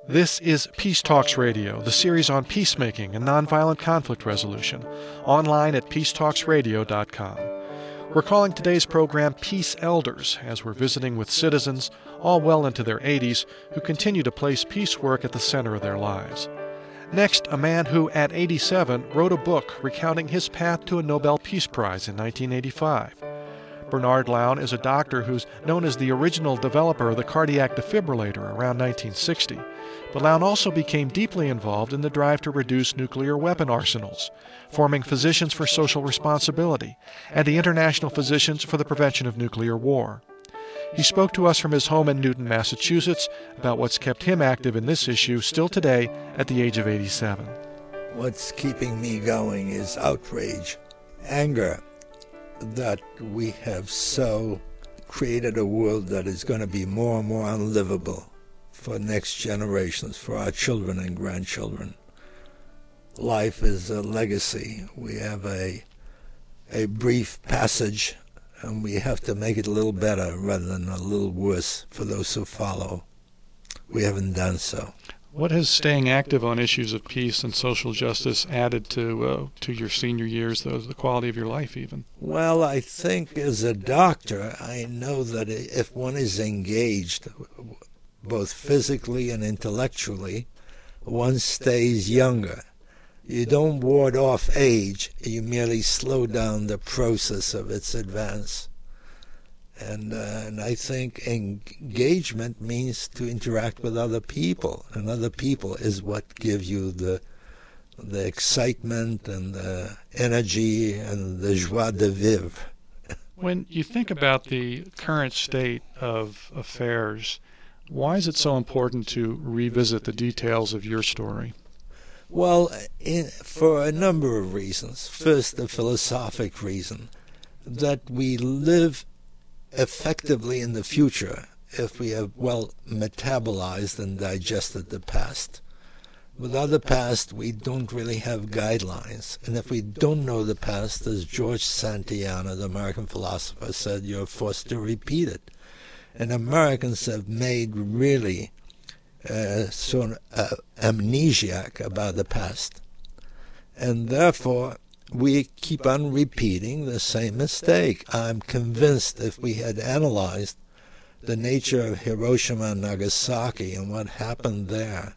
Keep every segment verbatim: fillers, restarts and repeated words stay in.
This is Peace Talks Radio, the series on peacemaking and nonviolent conflict resolution, online at peace talks radio dot com. We're calling today's program Peace Elders, as we're visiting with citizens, all well into their eighties, who continue to place peace work at the center of their lives. Next, a man who, at eighty-seven, wrote a book recounting his path to a Nobel Peace Prize in nineteen eighty-five. Bernard Lown is a doctor who's known as the original developer of the cardiac defibrillator around nineteen sixty. But Lown also became deeply involved in the drive to reduce nuclear weapon arsenals, forming Physicians for Social Responsibility and the International Physicians for the Prevention of Nuclear War. He spoke to us from his home in Newton, Massachusetts, about what's kept him active in this issue still today at the age of eighty-seven. What's keeping me going is outrage, anger, that we have so created a world that is going to be more and more unlivable for next generations, for our children and grandchildren. Life is a legacy. We have a a brief passage, and we have to make it a little better rather than a little worse for those who follow. We haven't done so. What has staying active on issues of peace and social justice added to uh, to your senior years, though, the quality of your life even? Well, I think as a doctor, I know that if one is engaged, both physically and intellectually, one stays younger. You don't ward off age, you merely slow down the process of its advance. And, uh, and I think engagement means to interact with other people, and other people is what gives you the the excitement and the energy and the joie de vivre. When you think about the current state of affairs, why is it so important to revisit the details of your story? Well, in, for a number of reasons. First, the philosophic reason that we live effectively in the future if we have well metabolized and digested the past. Without the past, we don't really have guidelines. And if we don't know the past, as George Santayana, the American philosopher, said, you're forced to repeat it. And Americans have made really uh, sort of uh, amnesiac about the past. And therefore, we keep on repeating the same mistake. I'm convinced if we had analyzed the nature of Hiroshima and Nagasaki and what happened there,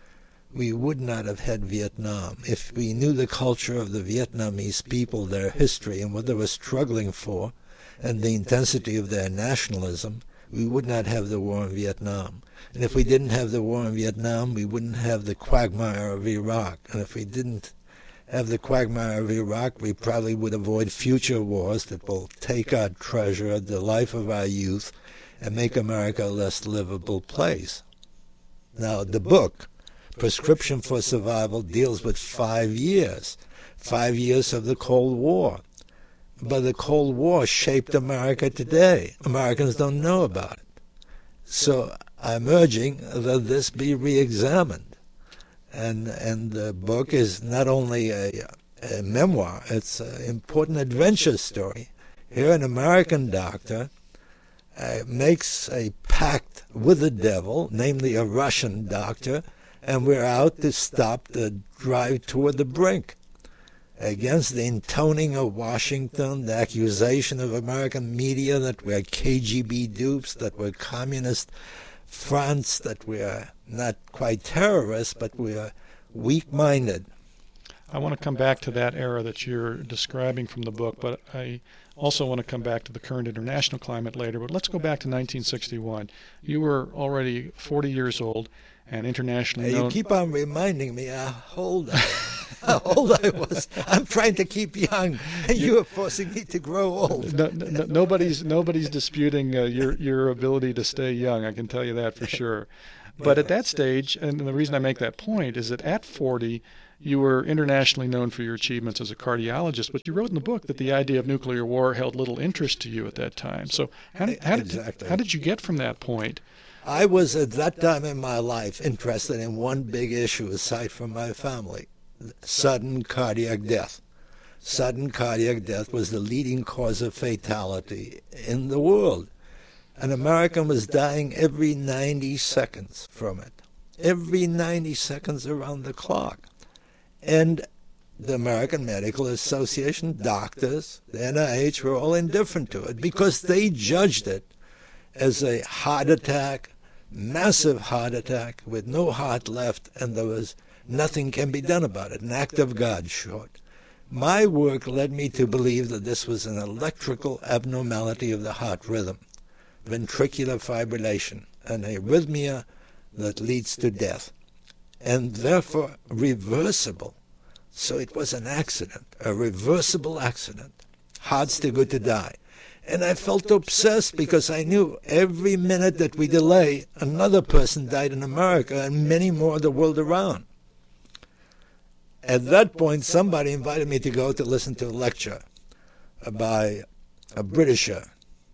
we would not have had Vietnam. If we knew the culture of the Vietnamese people, their history, and what they were struggling for, and the intensity of their nationalism, we would not have the war in Vietnam. And if we didn't have the war in Vietnam, we wouldn't have the quagmire of Iraq. And if we didn't have the quagmire of Iraq, we probably would avoid future wars that will take our treasure, the life of our youth, and make America a less livable place. Now, the book, Prescription for Survival, deals with five years, five years of the Cold War. But the Cold War shaped America today. Americans don't know about it. So I'm urging that this be re-examined. And and the book is not only a, a memoir, it's an important adventure story. Here an American doctor uh, makes a pact with the devil, namely a Russian doctor, and we're out to stop the drive toward the brink. Against the intoning of Washington, the accusation of American media that we're K G B dupes, that we're communist fronts, that we're not quite terrorists, but we're weak-minded. I want to come back to that era that you're describing from the book, but I also want to come back to the current international climate later. But let's go back to nineteen sixty-one. You were already forty years old and internationally hey, known. You keep on reminding me how old I, how old I was. I'm trying to keep young, and you are forcing me to grow old. No, no, nobody's nobody's disputing uh, your your ability to stay young. I can tell you that for sure. But at that stage, and the reason I make that point is that at forty, you were internationally known for your achievements as a cardiologist, but you wrote in the book that the idea of nuclear war held little interest to you at that time. So how did, how did, exactly. how did you get from that point? I was at that time in my life interested in one big issue aside from my family, sudden cardiac death. Sudden cardiac death was the leading cause of fatality in the world. An American was dying every ninety seconds from it. every ninety seconds around the clock. And the American Medical Association, doctors, the N I H were all indifferent to it because they judged it as a heart attack, massive heart attack with no heart left, and there was nothing can be done about it, an act of God short. My work led me to believe that this was an electrical abnormality of the heart rhythm, ventricular fibrillation, an arrhythmia that leads to death, and therefore reversible. So it was an accident, a reversible accident. Heart's too good to die. And I felt obsessed because I knew every minute that we delay, another person died in America and many more the world around. At that point, somebody invited me to go to listen to a lecture by a Britisher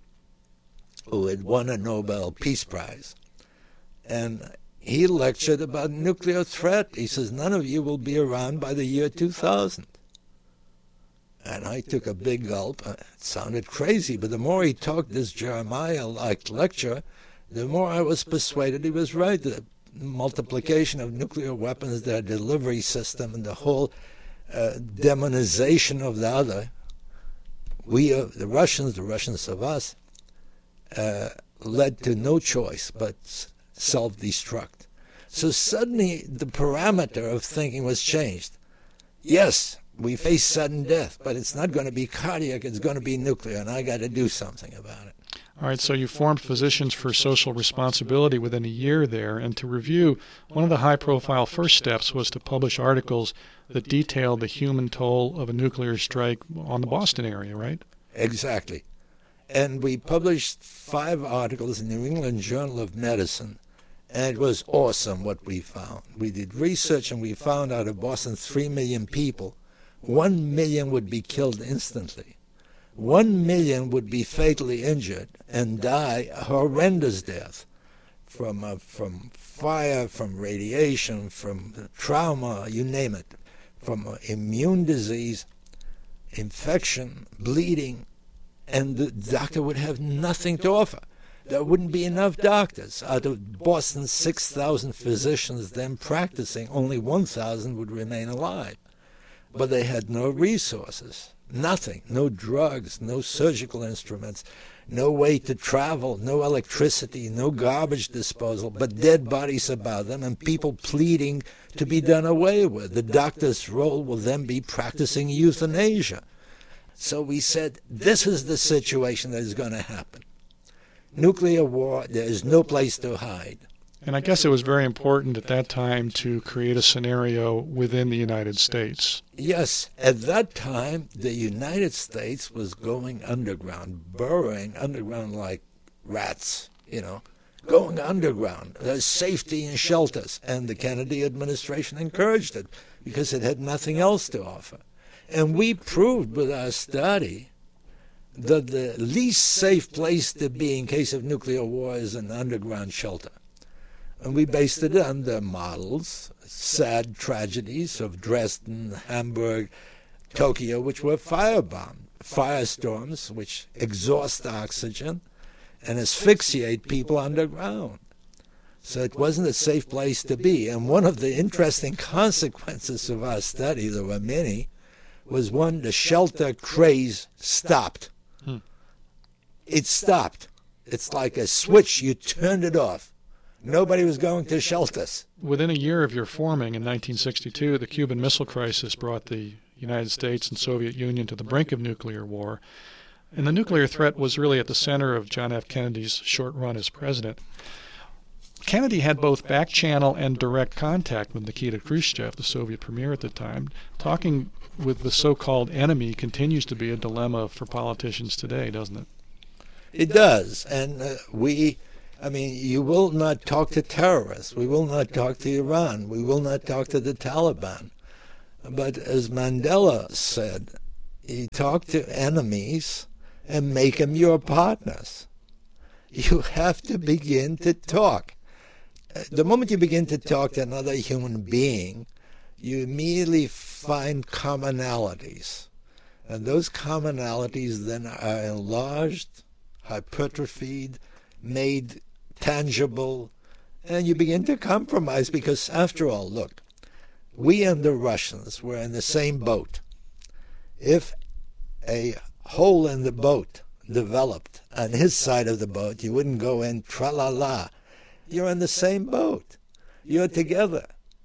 who had won a Nobel Peace Prize. And he lectured about nuclear threat. He says, none of you will be around by the year two thousand. And I took a big gulp. It sounded crazy, but the more he talked this Jeremiah-like lecture, the more I was persuaded he was right. The multiplication of nuclear weapons, their delivery system, and the whole uh, demonization of the other, we, uh, the Russians, the Russians of us, uh, led to no choice but self-destruct. So suddenly the parameter of thinking was changed. Yes, we face sudden death, but it's not going to be cardiac, it's going to be nuclear, and I got to do something about it. All right, so you formed Physicians for Social Responsibility within a year there, and to review, one of the high-profile first steps was to publish articles that detailed the human toll of a nuclear strike on the Boston area, right? Exactly. And we published five articles in the New England Journal of Medicine, and it was awesome what we found. We did research, and we found out of Boston's three million people, one million would be killed instantly. One million would be fatally injured and die a horrendous death from uh, from fire, from radiation, from trauma, you name it, from uh, immune disease, infection, bleeding, and the doctor would have nothing to offer. There wouldn't be enough doctors. Out of Boston's six thousand physicians then practicing, only one thousand would remain alive. But they had no resources, nothing, no drugs, no surgical instruments, no way to travel, no electricity, no garbage disposal, but dead bodies about them and people pleading to be done away with. The doctor's role will then be practicing euthanasia. So we said, this is the situation that is going to happen. Nuclear war, there is no place to hide. And I guess it was very important at that time to create a scenario within the United States. Yes, at that time, the United States was going underground, burrowing underground like rats, you know, going underground. There's safety in shelters, and the Kennedy administration encouraged it because it had nothing else to offer. And we proved with our study that the least safe place to be in case of nuclear war is an underground shelter. And we based it on the models, sad tragedies of Dresden, Hamburg, Tokyo, which were firebombed, firestorms which exhaust oxygen and asphyxiate people underground. So it wasn't a safe place to be. And one of the interesting consequences of our study, there were many, was one, the shelter craze stopped. Hmm. It stopped. It's like a switch, you turned it off. Nobody was going to shelters. Within a year of your forming in nineteen sixty-two, the Cuban Missile Crisis brought the United States and Soviet Union to the brink of nuclear war. And the nuclear threat was really at the center of John F. Kennedy's short run as president. Kennedy had both back-channel and direct contact with Nikita Khrushchev, the Soviet premier at the time. Talking with the so-called enemy continues to be a dilemma for politicians today, doesn't it? It does. And uh, we... I mean, you will not talk to terrorists. We will not talk to Iran. We will not talk to the Taliban. But as Mandela said, you talk to enemies and make them your partners. You have to begin to talk. The moment you begin to talk to another human being, you immediately find commonalities. And those commonalities then are enlarged, hypertrophied, made tangible, And you begin to compromise because, after all, look, we and the Russians were in the same boat. If a hole in the boat developed on his side of the boat, you wouldn't go in tra-la-la. You're in the same boat. You're together.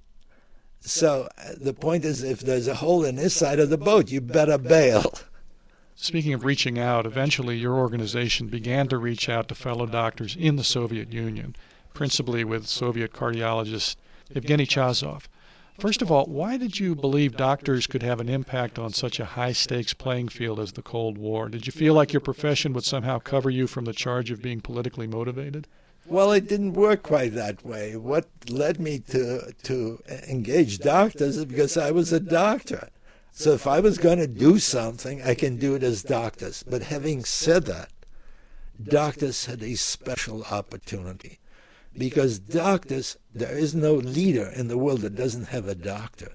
So uh, the point is, if there's a hole in his side of the boat, you better bail. Speaking of reaching out, eventually your organization began to reach out to fellow doctors in the Soviet Union, principally with Soviet cardiologist Evgeny Chazov. First of all, why did you believe doctors could have an impact on such a high-stakes playing field as the Cold War? Did you feel like your profession would somehow cover you from the charge of being politically motivated? Well, it didn't work quite that way. What led me to to engage doctors is because I was a doctor. So if I was going to do something, I can do it as doctors. But having said that, doctors had a special opportunity. Because doctors, there is no leader in the world that doesn't have a doctor.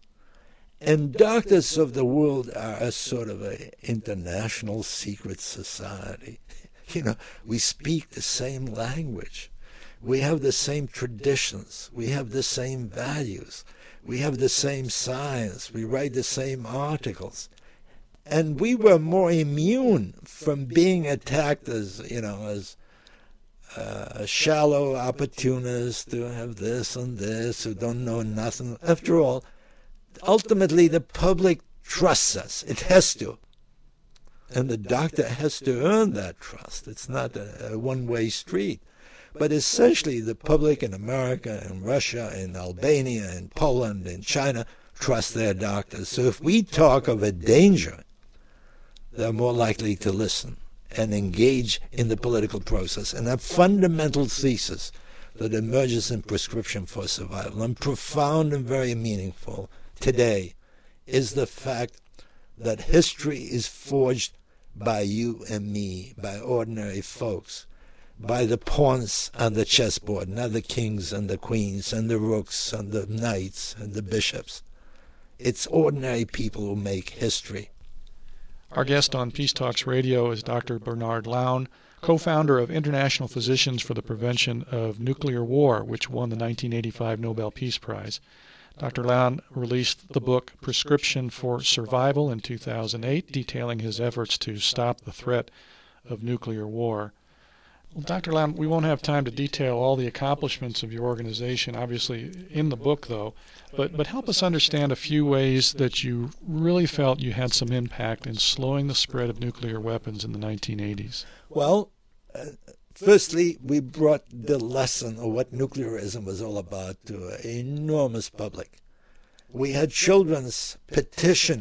And doctors of the world are a sort of an international secret society. You know, we speak the same language. We have the same traditions. We have the same values. We have the same science. We write the same articles. And we were more immune from being attacked as, you know, as uh, shallow opportunists who have this and this, who don't know nothing. After all, ultimately the public trusts us. It has to. And the doctor has to earn that trust. It's not a, a one-way street. But essentially, the public in America and Russia and Albania and Poland and China trust their doctors. So if we talk of a danger, they're more likely to listen and engage in the political process. And a fundamental thesis that emerges in Prescription for Survival, and profound and very meaningful today, is the fact that history is forged by you and me, by ordinary folks, by the pawns on the chessboard, not the kings and the queens and the rooks and the knights and the bishops. It's ordinary people who make history. Our guest on Peace Talks Radio is Doctor Bernard Lown, co-founder of International Physicians for the Prevention of Nuclear War, which won the nineteen eighty-five Nobel Peace Prize. Doctor Lown released the book Prescription for Survival in two thousand eight, detailing his efforts to stop the threat of nuclear war. Well, Doctor Lown, we won't have time to detail all the accomplishments of your organization, obviously, in the book, though, but, but help us understand a few ways that you really felt you had some impact in slowing the spread of nuclear weapons in the nineteen eighties. Well, uh, firstly, we brought the lesson of what nuclearism was all about to an enormous public. We had children's petition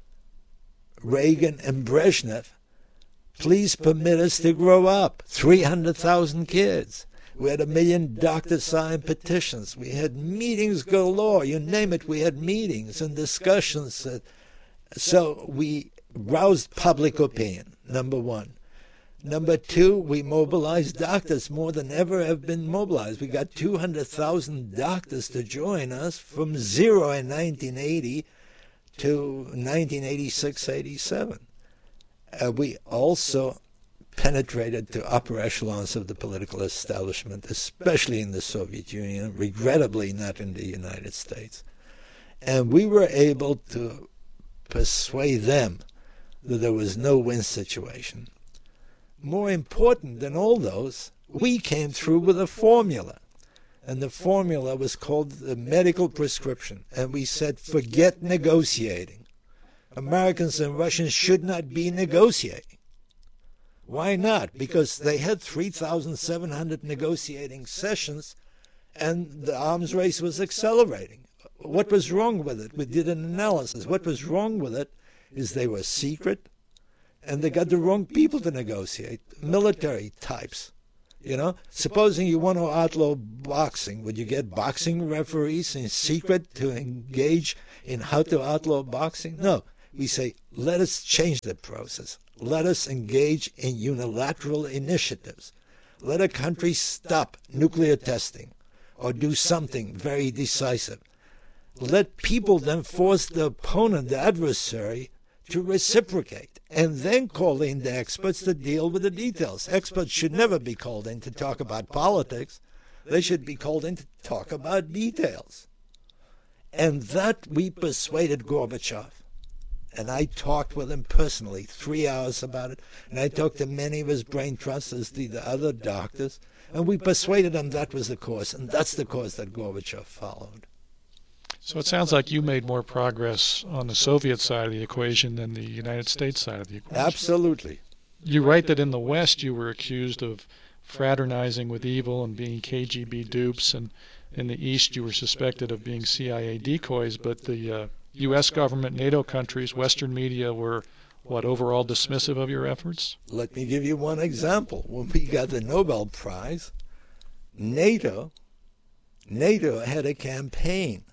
Reagan and Brezhnev, please permit us to grow up. three hundred thousand kids. We had a million doctors sign petitions. We had meetings galore. You name it, we had meetings and discussions. So we roused public opinion, number one. Number two, we mobilized doctors more than ever have been mobilized. We got two hundred thousand doctors to join us from zero in nineteen eighty to nineteen eighty-six eighty-seven. Uh, we also penetrated to upper echelons of the political establishment, especially in the Soviet Union, regrettably not in the United States. And we were able to persuade them that there was no win situation. More important than all those, we came through with a formula. And the formula was called the medical prescription. And we said, forget negotiating. Americans and Russians should not be negotiating. Why not? Because they had three thousand seven hundred negotiating sessions, and the arms race was accelerating. What was wrong with it? We did an analysis. What was wrong with it is they were secret, and they got the wrong people to negotiate, military types. You know, supposing you want to outlaw boxing, would you get boxing referees in secret to engage in how to outlaw boxing? No. We say, let us change the process. Let us engage in unilateral initiatives. Let a country stop nuclear testing or do something very decisive. Let people then force the opponent, the adversary, to reciprocate, and then call in the experts to deal with the details. Experts should never be called in to talk about politics. They should be called in to talk about details. And that we persuaded Gorbachev. And I talked with him personally, three hours about it. And I talked to many of his brain trusts, as did the other doctors. And we persuaded him that was the course. And that's the course that Gorbachev followed. So it sounds like you made more progress on the Soviet side of the equation than the United States side of the equation. Absolutely. You write that in the West you were accused of fraternizing with evil and being K G B dupes, and in the East you were suspected of being C I A decoys, but the uh, U S government, NATO countries, Western media were, what, overall dismissive of your efforts? Let me give you one example. When we got the Nobel Prize, NATO, NATO had a campaign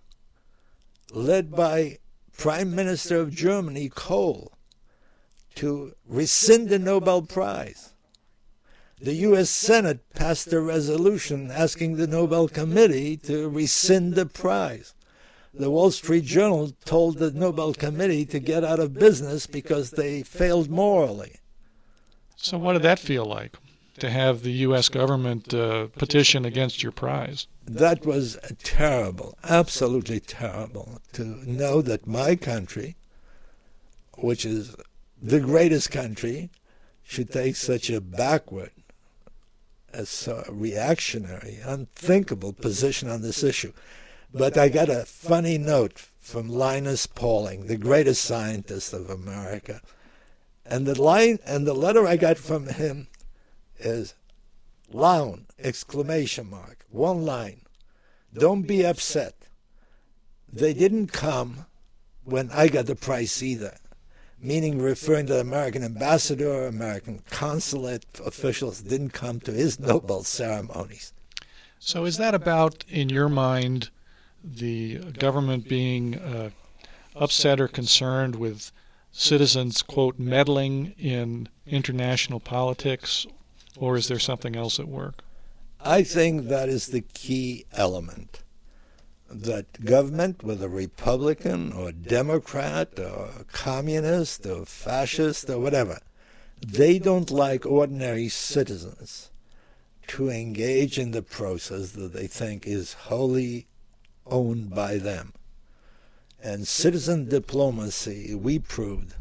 led by Prime Minister of Germany, Kohl, to rescind the Nobel Prize. The U S Senate passed a resolution asking the Nobel Committee to rescind the prize. The Wall Street Journal told the Nobel Committee to get out of business because they failed morally. So what did that feel like, to have the U S government uh, petition against your prize? That was terrible, absolutely terrible, to know that my country, which is the greatest country, should take such a backward, a reactionary, unthinkable position on this issue. But I got a funny note from Linus Pauling, the greatest scientist of America. And the line and the letter I got from him is Lown, exclamation mark, one line. Don't be upset. They didn't come when I got the prize either. Meaning referring to the American ambassador, American consulate officials didn't come to his Nobel ceremonies. So is that about, in your mind, the government being uh, upset or concerned with citizens, quote, meddling in international politics, or is there something else at work? I think that is the key element. That government, whether Republican or Democrat or communist or fascist or whatever, they don't like ordinary citizens to engage in the process that they think is wholly owned by them. And citizen diplomacy, we proved,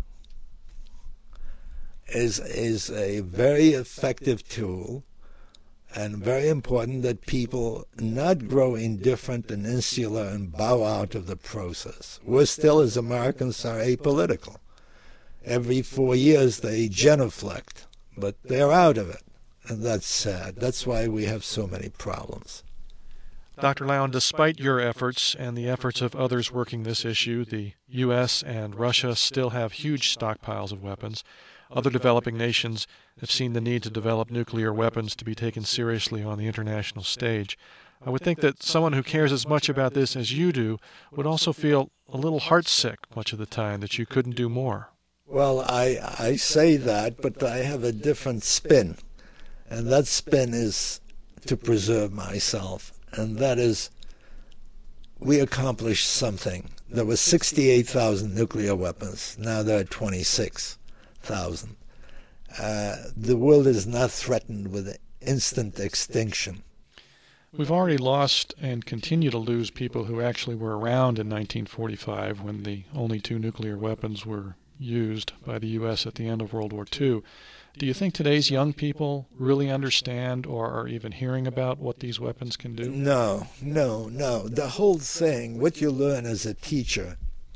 is is a very effective tool, and very important that people not grow indifferent and insular and bow out of the process. We're still, as Americans, are apolitical. Every four years they genuflect, but they're out of it. And that's sad. That's why we have so many problems. Doctor Lown, despite your efforts and the efforts of others working this issue, the U S and Russia still have huge stockpiles of weapons. Other developing nations have seen the need to develop nuclear weapons to be taken seriously on the international stage. I would think that someone who cares as much about this as you do would also feel a little heartsick much of the time that you couldn't do more. Well, I, I say that, but I have a different spin. And that spin is to preserve myself. And that is, we accomplished something. There were sixty-eight thousand nuclear weapons. Now there are twenty-six thousand. Uh, the world is not threatened with instant extinction. We've already lost and continue to lose people who actually were around in nineteen forty-five when the only two nuclear weapons were used by the U S at the end of World War Two. Do you think today's young people really understand or are even hearing about what these weapons can do? No, no, no. The whole thing, what you learn as a teacher,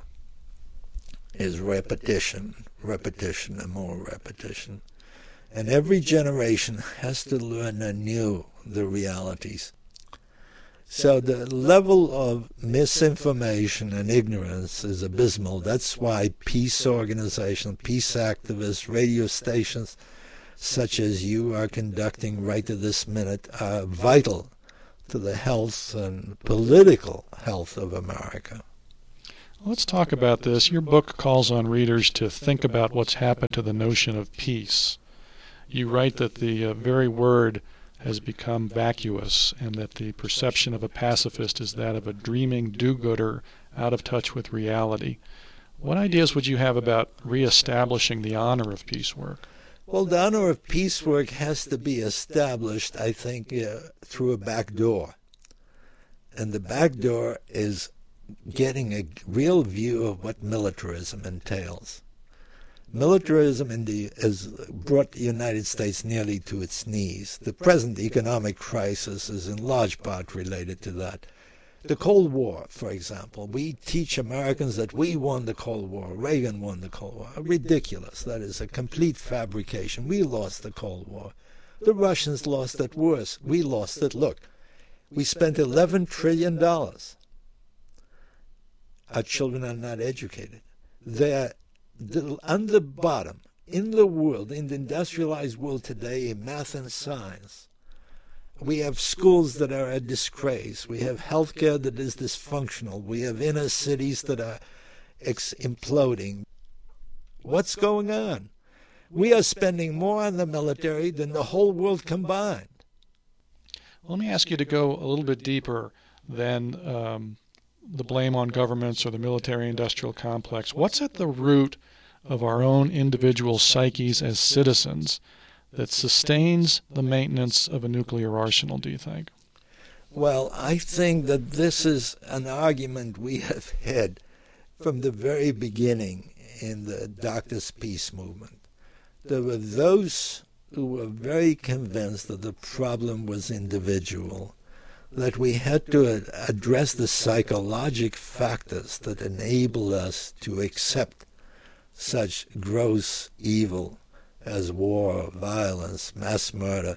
is repetition, repetition, and more repetition. And every generation has to learn anew the realities. So the level of misinformation and ignorance is abysmal. That's why peace organizations, peace activists, radio stations such as you are conducting right to this minute are vital to the health and political health of America. Let's talk about this. Your book calls on readers to think about what's happened to the notion of peace. You write that the uh, very word has become vacuous, and that the perception of a pacifist is that of a dreaming do-gooder out of touch with reality. What ideas would you have about reestablishing the honor of peace work? Well, the honor of peace work has to be established, I think, uh, through a back door. And the back door is getting a real view of what militarism entails. Militarism in the, has brought the United States nearly to its knees. The present economic crisis is in large part related to that. The Cold War, for example, we teach Americans that we won the Cold War, Reagan won the Cold War. Ridiculous. That is a complete fabrication. We lost the Cold War. The Russians lost it worse. We lost it. Look, we spent eleven trillion dollars. Our children are not educated. They're on the bottom in the world, in the industrialized world today, in math and science. We have schools that are a disgrace. We have healthcare that is dysfunctional. We have inner cities that are ex- imploding. What's going on? We are spending more on the military than the whole world combined. Let me ask you to go a little bit deeper than um, the blame on governments or the military-industrial complex. What's at the root of our own individual psyches as citizens that sustains the maintenance of a nuclear arsenal, do you think? Well, I think that this is an argument we have had from the very beginning in the Doctors' Peace movement. There were those who were very convinced that the problem was individual, that we had to address the psychological factors that enable us to accept such gross evil as war, violence, mass murder.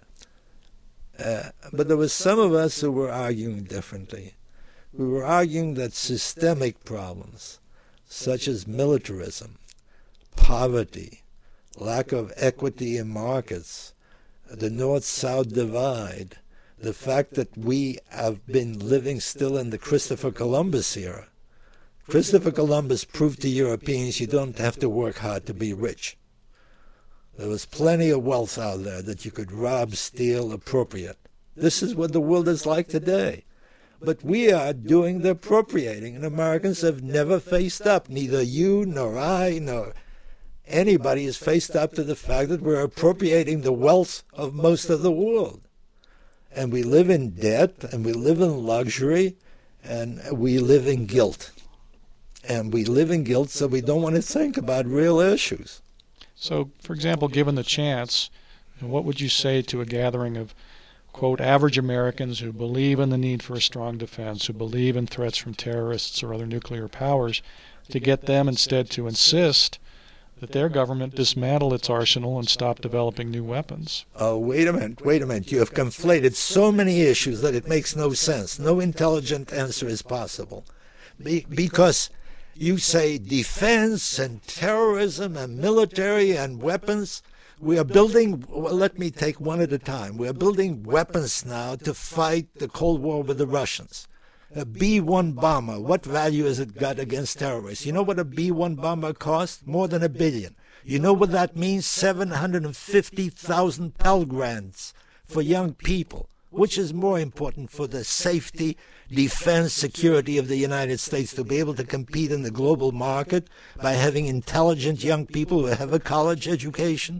Uh, but there were some of us who were arguing differently. We were arguing that systemic problems, such as militarism, poverty, lack of equity in markets, the North-South divide, the fact that we have been living still in the Christopher Columbus era. Christopher Columbus proved to Europeans you don't have to work hard to be rich. There was plenty of wealth out there that you could rob, steal, appropriate. This is what the world is like today. But we are doing the appropriating, and Americans have never faced up. Neither you, nor I, nor anybody has faced up to the fact that we're appropriating the wealth of most of the world. And we live in debt, and we live in luxury, and we live in guilt. And we live in guilt, so we don't want to think about real issues. So, for example, given the chance, what would you say to a gathering of, quote, average Americans who believe in the need for a strong defense, who believe in threats from terrorists or other nuclear powers, to get them instead to insist that their government dismantle its arsenal and stop developing new weapons? Oh, wait a minute, wait a minute. You have conflated so many issues that it makes no sense. No intelligent answer is possible. Be- because... You say defense and terrorism and military and weapons. We are building, well, let me take one at a time. We are building weapons now to fight the Cold War with the Russians. A B one bomber, what value has it got against terrorists? You know what a B one bomber costs? More than a billion. You know what that means? seven hundred fifty thousand Pell Grants for young people. Which is more important for the safety, defense, security of the United States, to be able to compete in the global market by having intelligent young people who have a college education?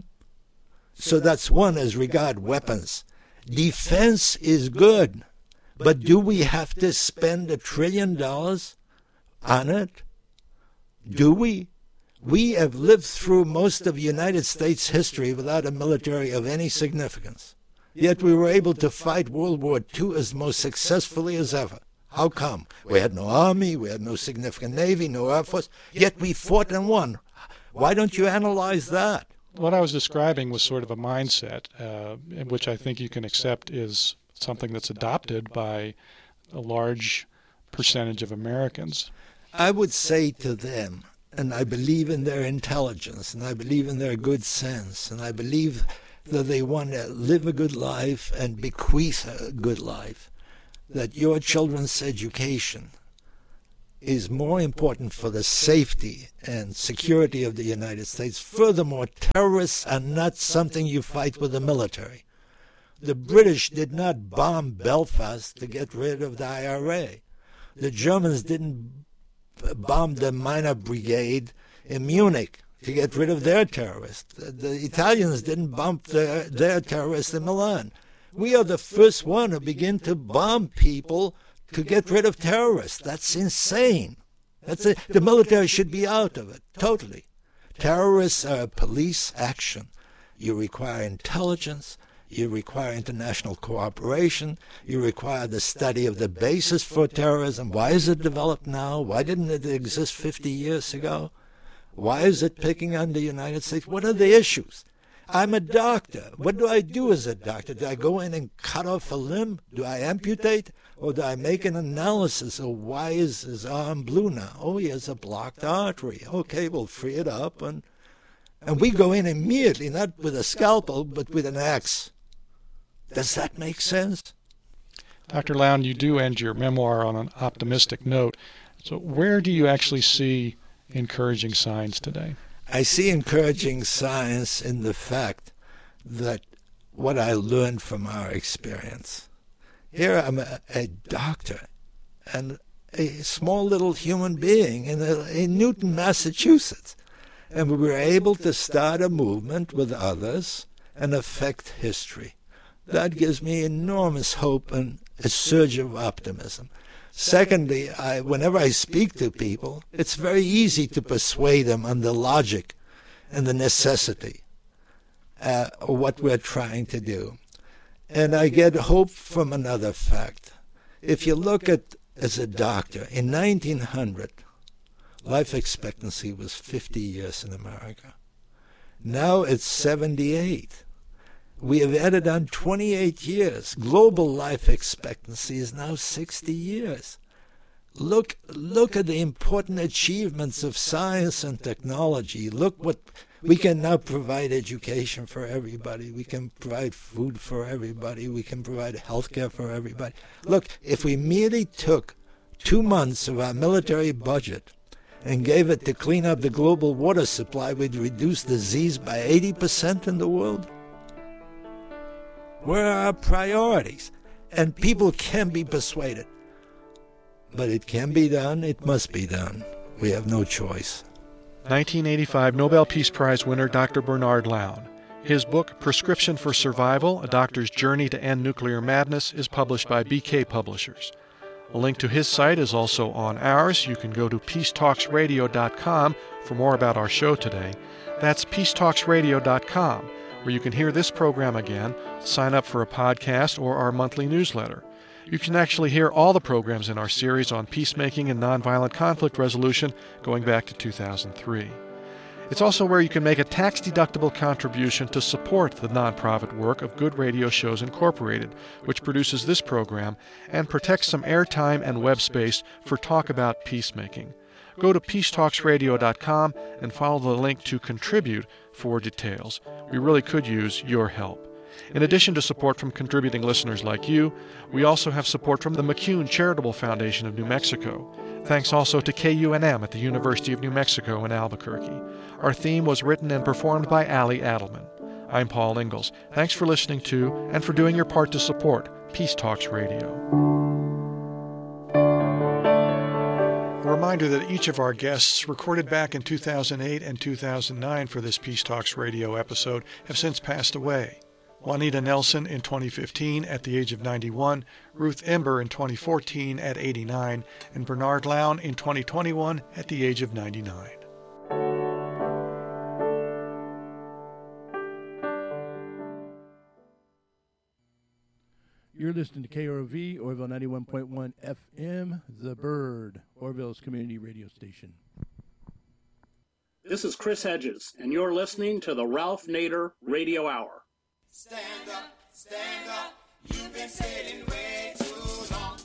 So that's one as regard weapons. Defense is good, but do we have to spend a trillion dollars on it? Do we? We have lived through most of United States history without a military of any significance. Yet we were able to fight World War Two as most successfully as ever. How come? We had no army, we had no significant navy, no air force, yet we fought and won. Why don't you analyze that? What I was describing was sort of a mindset, uh, which I think you can accept is something that's adopted by a large percentage of Americans. I would say to them, and I believe in their intelligence, and I believe in their good sense, and I believe that they want to live a good life and bequeath a good life, that your children's education is more important for the safety and security of the United States. Furthermore, terrorists are not something you fight with the military. The British did not bomb Belfast to get rid of the I R A. The Germans didn't bomb the Minor Brigade in Munich to get rid of their terrorists. The, the Italians didn't bomb their, their terrorists in Milan. We are the first one to begin to bomb people to get rid of terrorists. That's insane. That's a, the military should be out of it, totally. Terrorists are a police action. You require intelligence. You require international cooperation. You require the study of the basis for terrorism. Why is it developed now? Why didn't it exist fifty years ago? Why is it picking on the United States? What are the issues? I'm a doctor. What do I do as a doctor? Do I go in and cut off a limb? Do I amputate? Or do I make an analysis of why is his arm blue now? Oh, he has a blocked artery. Okay, we'll free it up. And, and we go in immediately, not with a scalpel, but with an axe. Does that make sense? Doctor Lown, you do end your memoir on an optimistic note. So where do you actually see encouraging signs today? I see encouraging signs in the fact that what I learned from our experience. Here I'm a, a doctor and a small little human being in, a, in Newton, Massachusetts. And we were able to start a movement with others and affect history. That gives me enormous hope and a surge of optimism. Secondly, I, whenever I speak to people, it's very easy to persuade them on the logic and the necessity uh, of what we're trying to do. And I get hope from another fact. If you look at, as a doctor, in nineteen hundred, life expectancy was fifty years in America. Now it's seventy-eight. We have added on twenty-eight years. Global life expectancy is now sixty years. Look, look at the important achievements of science and technology. Look what we can now provide: education for everybody. We can provide food for everybody. We can provide health care for everybody. Look, if we merely took two months of our military budget and gave it to clean up the global water supply, we'd reduce disease by eighty percent in the world. Where are our priorities? And people can be persuaded. But it can be done. It must be done. We have no choice. nineteen eighty-five Nobel Peace Prize winner Doctor Bernard Lown. His book, Prescription for Survival, A Doctor's Journey to End Nuclear Madness, is published by B K Publishers. A link to his site is also on ours. You can go to peace talks radio dot com for more about our show today. That's peace talks radio dot com, where you can hear this program again, sign up for a podcast or our monthly newsletter. You can actually hear all the programs in our series on peacemaking and nonviolent conflict resolution going back to two thousand three. It's also where you can make a tax-deductible contribution to support the nonprofit work of Good Radio Shows Incorporated, which produces this program and protects some airtime and web space for talk about peacemaking. Go to peace talks radio dot com and follow the link to contribute for details. We really could use your help. In addition to support from contributing listeners like you, we also have support from the McCune Charitable Foundation of New Mexico. Thanks also to K U N M at the University of New Mexico in Albuquerque. Our theme was written and performed by Allie Adelman. I'm Paul Ingalls. Thanks for listening to and for doing your part to support Peace Talks Radio. A reminder that each of our guests, recorded back in two thousand eight and two thousand nine for this Peace Talks Radio episode, have since passed away. Juanita Nelson in twenty fifteen at the age of ninety-one, Ruth Ember in twenty fourteen at eighty-nine, and Bernard Lown in twenty twenty-one at the age of ninety-nine. You're listening to K R O V, Orville ninety-one point one F M, The Bird, Orville's community radio station. This is Chris Hedges, and you're listening to the Ralph Nader Radio Hour. Stand up, stand up, you've been sitting way too long.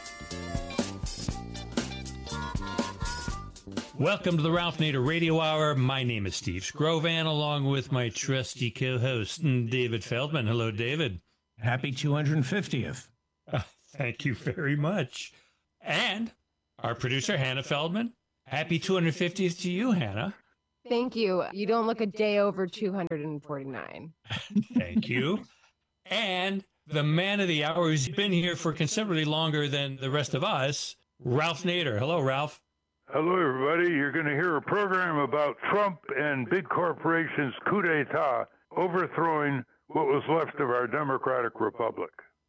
Welcome to the Ralph Nader Radio Hour. My name is Steve Scrovan, along with my trusty co-host, David Feldman. Hello, David. Happy two hundred fiftieth. Uh, thank you very much. And our producer, Hannah Feldman. Happy two hundred fiftieth to you, Hannah. Thank you. You don't look a day over two hundred forty-nine. Thank you. And the man of the hour who's been here for considerably longer than the rest of us, Ralph Nader. Hello, Ralph. Hello, everybody. You're going to hear a program about Trump and big corporations' coup d'etat overthrowing what was left of our democratic republic.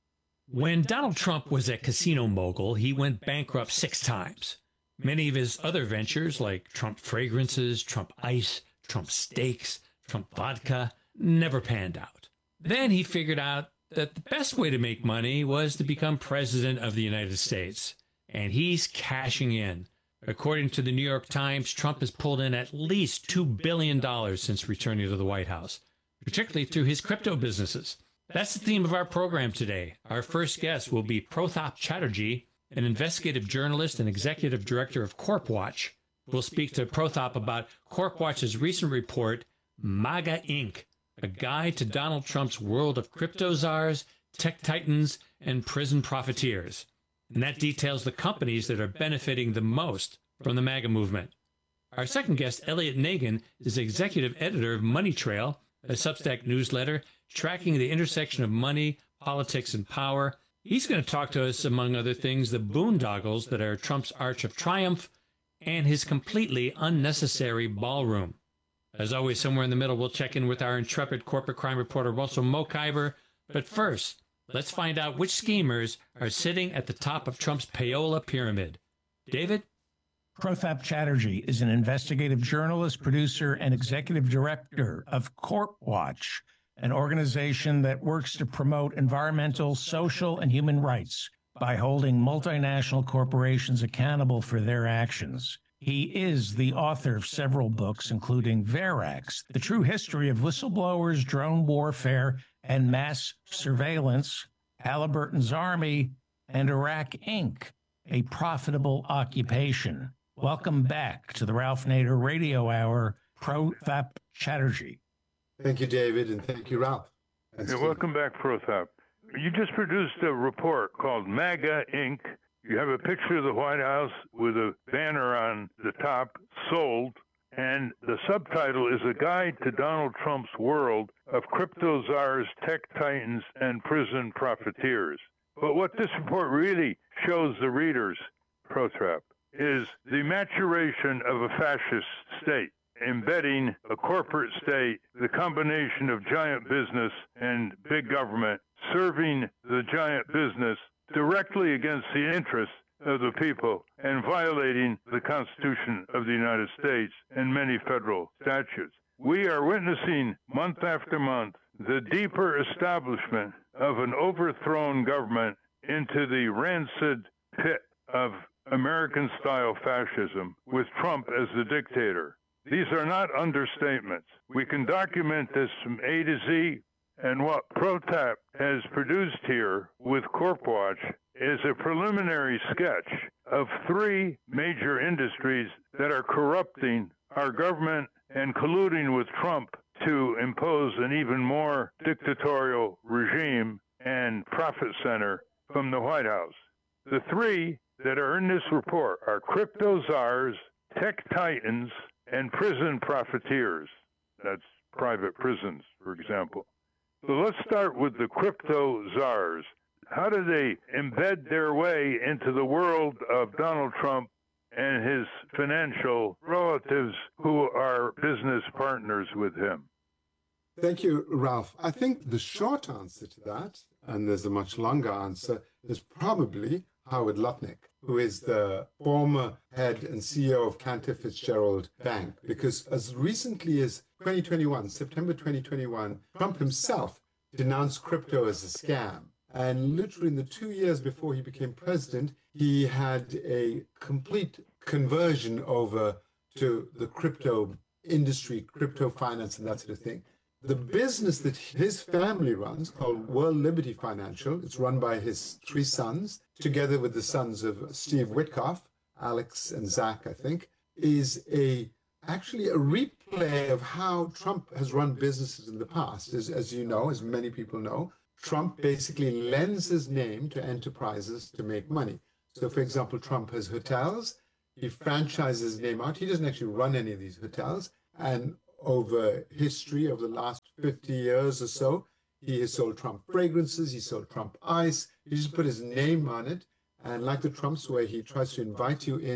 When Donald Trump was a casino mogul, he went bankrupt six times. Many of his other ventures, like Trump fragrances, Trump ice, Trump steaks, Trump vodka, never panned out. Then he figured out that the best way to make money was to become president of the United States. And he's cashing in. According to the New York Times, Trump has pulled in at least two billion dollars since returning to the White House, particularly through his crypto businesses. That's the theme of our program today. Our first guest will be Prothap Chatterjee, an investigative journalist and executive director of CorpWatch. We'll speak to Prothap about CorpWatch's recent report, MAGA Incorporated, a guide to Donald Trump's world of crypto czars, tech titans, and prison profiteers. And that details the companies that are benefiting the most from the MAGA movement. Our second guest, Elliot Nagin, is executive editor of Money Trail, a Substack newsletter tracking the intersection of money, politics, and power. He's going to talk to us, among other things, the boondoggles that are Trump's arch of triumph and his completely unnecessary ballroom. As always, somewhere in the middle, we'll check in with our intrepid corporate crime reporter, Russell Mokhiber. But first, let's find out which schemers are sitting at the top of Trump's payola pyramid. David? Prothap Chatterjee is an investigative journalist, producer, and executive director of CorpWatch, an organization that works to promote environmental, social, and human rights by holding multinational corporations accountable for their actions. He is the author of several books, including Verax, The True History of Whistleblowers, Drone Warfare, and Mass Surveillance, Halliburton's Army, and Iraq Incorporated, A Profitable Occupation. Welcome back to the Ralph Nader Radio Hour, Prothap Chatterjee. Thank you, David, and thank you, Ralph. Yeah, welcome back, Prothap. You just produced a report called MAGA Incorporated. You have a picture of the White House with a banner on the top, sold, and the subtitle is A Guide to Donald Trump's World of Crypto Czars, Tech Titans, and Prison Profiteers. But what this report really shows the readers, Prothap, is the maturation of a fascist state, embedding a corporate state, the combination of giant business and big government, serving the giant business directly against the interests of the people and violating the Constitution of the United States and many federal statutes. We are witnessing month after month the deeper establishment of an overthrown government into the rancid pit of American-style fascism with Trump as the dictator. These are not understatements. We can document this from A to Z. And what Prothap has produced here with CorpWatch is a preliminary sketch of three major industries that are corrupting our government and colluding with Trump to impose an even more dictatorial regime and profit center from the White House. The three that are in this report are crypto czars, tech titans, and prison profiteers. That's private prisons, for example. So let's start with the crypto czars. How do they embed their way into the world of Donald Trump and his financial relatives who are business partners with him? Thank you, Ralph. I think the short answer to that, and there's a much longer answer, is probably Howard Lutnick, who is the former head and C E O of Cantor Fitzgerald Bank. Because as recently as twenty twenty-one, September twenty twenty-one, Trump himself denounced crypto as a scam. And literally in the two years before he became president, he had a complete conversion over to the crypto industry, crypto finance, and that sort of thing. The business that his family runs, called World Liberty Financial, it's run by his three sons, together with the sons of Steve Witkoff, Alex and Zach, I think, is a actually a replay of how Trump has run businesses in the past. As, as you know, as many people know, Trump basically lends his name to enterprises to make money. So, for example, Trump has hotels. He franchises his name out. He doesn't actually run any of these hotels. And over history, over the last fifty years or so, he has sold Trump fragrances. He sold Trump ice. He just put his name on it. And like the Trumps way, he tries to invite you in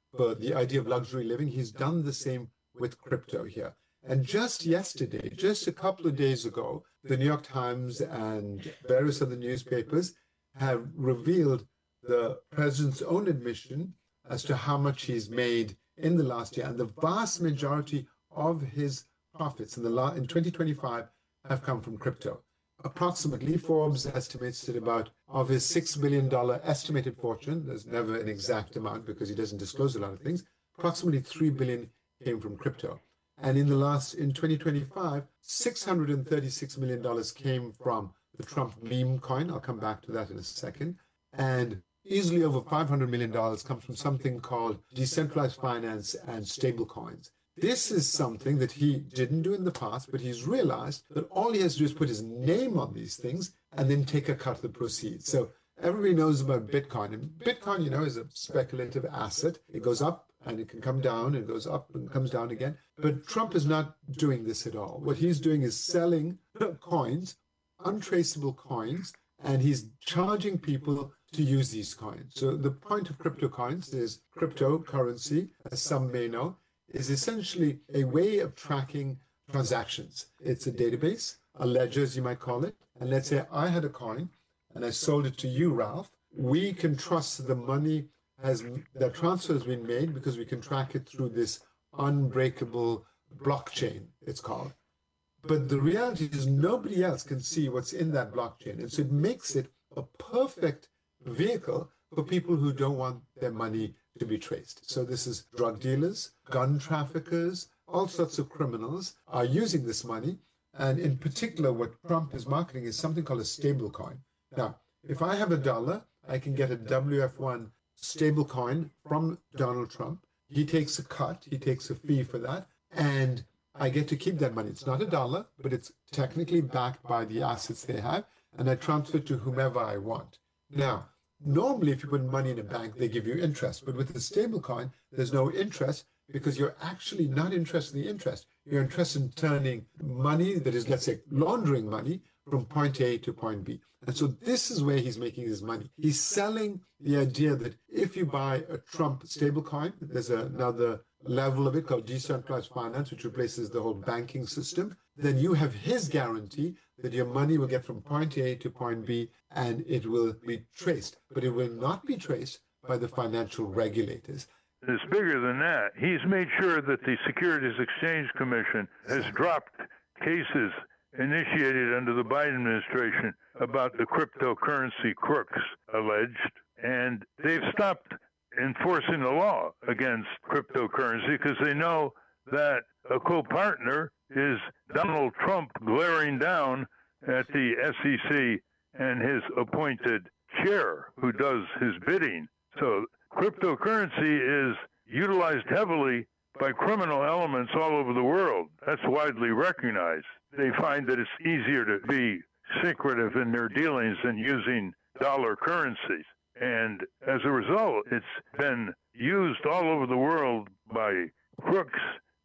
for the idea of luxury living. He's done the same with crypto here. And just yesterday, just a couple of days ago, the New York Times and various other newspapers have revealed the president's own admission as to how much he's made in the last year. And the vast majority of his profits in the la- in twenty twenty-five have come from crypto. Approximately, Forbes estimates that about of his six billion dollars estimated fortune, there's never an exact amount because he doesn't disclose a lot of things, approximately three billion dollars came from crypto. And in the last, in twenty twenty-five, six hundred thirty-six million dollars came from the Trump meme coin. I'll come back to that in a second. And easily over five hundred million dollars comes from something called decentralized finance and stable coins. This is something that he didn't do in the past, but he's realized that all he has to do is put his name on these things and then take a cut of the proceeds. So everybody knows about Bitcoin. And Bitcoin, you know, is a speculative asset. It goes up and it can come down, and goes up and comes down again. But Trump is not doing this at all. What he's doing is selling coins, untraceable coins, and he's charging people to use these coins. So the point of crypto coins is cryptocurrency, as some may know, is essentially a way of tracking transactions. It's a database, a ledger, as you might call it. And let's say I had a coin and I sold it to you, Ralph. We can trust the money has the transfer has been made because we can track it through this unbreakable blockchain, it's called. But the reality is nobody else can see what's in that blockchain. And so it makes it a perfect vehicle for people who don't want their money to be traced. So this is drug dealers, gun traffickers, all sorts of criminals are using this money. And in particular, what Trump is marketing is something called a stable coin. Now, if I have a dollar, I can get a W F one stable coin from Donald Trump. He takes a cut, he takes a fee for that, and I get to keep that money. It's not a dollar, but it's technically backed by the assets they have, and I transfer it to whomever I want. Now, normally if you put money in a bank, they give you interest, but with the stable coin, there's no interest because you're actually not interested in the interest. You're interested in turning money that is, let's say, laundering money from point A to point B. And so this is where he's making his money. He's selling the idea that if you buy a Trump stablecoin, there's another level of it called decentralized finance, which replaces the whole banking system, then you have his guarantee that your money will get from point A to point B and it will be traced. But it will not be traced by the financial regulators. It's bigger than that. He's made sure that the Securities Exchange Commission has dropped cases initiated under the Biden administration about the cryptocurrency crooks alleged, and they've stopped enforcing the law against cryptocurrency because they know that a co-partner is Donald Trump glaring down at the S E C and his appointed chair who does his bidding. So cryptocurrency is utilized heavily by criminal elements all over the world. That's widely recognized. They find that it's easier to be secretive in their dealings than using dollar currencies. And as a result, it's been used all over the world by crooks,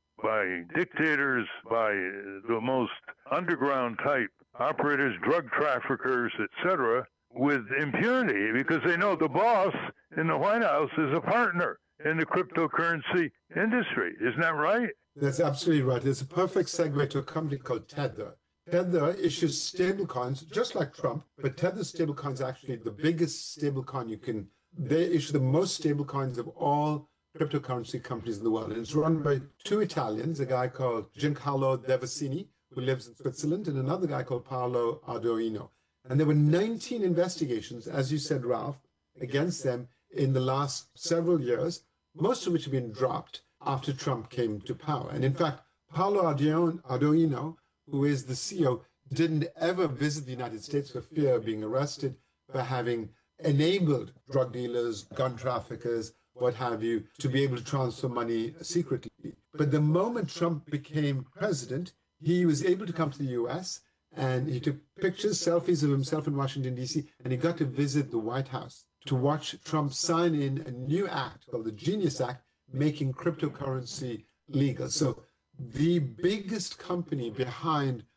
by dictators, by the most underground type operators, drug traffickers, et cetera, with impunity because they know the boss in the White House is a partner in the cryptocurrency industry. Isn't that right? That's absolutely right. It's a perfect segue to a company called Tether. Tether issues stablecoins just like Trump, but Tether stablecoins are actually the biggest stablecoin you can. They issue the most stablecoins of all cryptocurrency companies in the world. And it's run by two Italians, a guy called Giancarlo Devasini, who lives in Switzerland, and another guy called Paolo Ardoino. And there were nineteen investigations, as you said, Ralph, against them in the last several years, most of which have been dropped after Trump came to power. And in fact, Paolo Ardoino, who is the C E O, didn't ever visit the United States for fear of being arrested for having enabled drug dealers, gun traffickers, what have you, to be able to transfer money secretly. But the moment Trump became president, he was able to come to the U S and he took pictures, selfies of himself in Washington, D C, and he got to visit the White House to watch Trump sign in a new act called the Genius Act, making cryptocurrency legal. So the biggest company behind